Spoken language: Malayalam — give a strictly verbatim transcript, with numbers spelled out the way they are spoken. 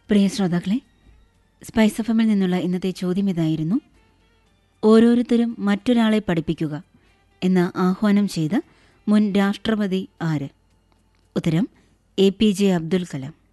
പ്രിയ ശ്രോതാക്കളെ, സ്പൈസ് എഫ് എമ്മിൽ നിന്നുള്ള ഇന്നത്തെ ചോദ്യം ഇതായിരുന്നു: ഓരോരുത്തരും മറ്റൊരാളെ പഠിപ്പിക്കുക എന്ന ആഹ്വാനം ചെയ്ത മുൻ രാഷ്ട്രപതി ആര്? ഉത്തരം: A P J Abdul Kalam.